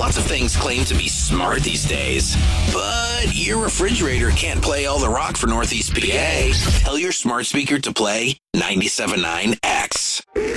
Lots of things claim to be smart these days, but your refrigerator can't play all the rock for Northeast PA. Tell your smart speaker to play 97.9 X.